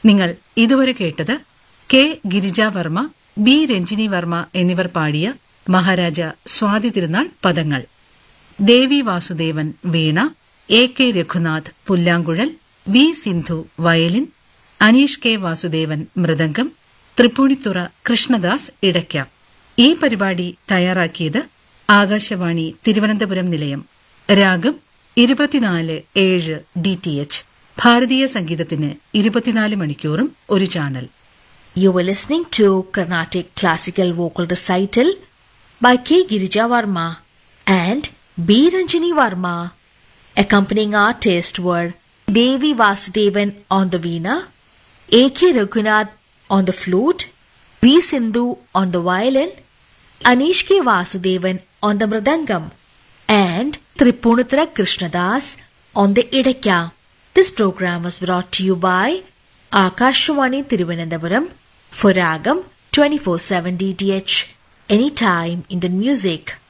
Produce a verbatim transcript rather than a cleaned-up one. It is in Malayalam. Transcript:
നിങ്ങൾ ഇതുവരെ കേട്ടത് കെ ഗിരിജാവർമ്മ, ബി രഞ്ജിനി വർമ്മ എന്നിവർ പാടിയ മഹാരാജ സ്വാതി തിരുനാൾ പദങ്ങൾ. ദേവി വാസുദേവൻ വീണ, A K Raghunath പുല്ലാങ്കുഴൽ, V Sindhu violin, Aneesh K Vasudevan mridangam, Tripunithura Krishnadas ഇടയ്ക്ക. ഈ പരിപാടി തയ്യാറാക്കിയത് ആകാശവാണി തിരുവനന്തപുരം നിലയം. രാഗം ഇരുപത്തിനാല് ഏഴ് ഡി ടി എച്ച്. ഭാരതീയ സംഗീതത്തിന് ഇരുപത്തിനാല് മണിക്കൂറും ഒരു channel. You were listening to Carnatic Classical Vocal Recital by K. Girija Varma and B. Ranjini Varma. Accompanying artists were Devi Vasudevan on the veena, A. K. Raghunath on the flute, V. Sindhu on the violin, Anish K. Vasudevan on the mridangam, and Tripunithra Krishnadas on the idakya. This program was brought to you by Akashvani Thiruvananthapuram for Ragam twenty-four seven D T H, anytime Indian music.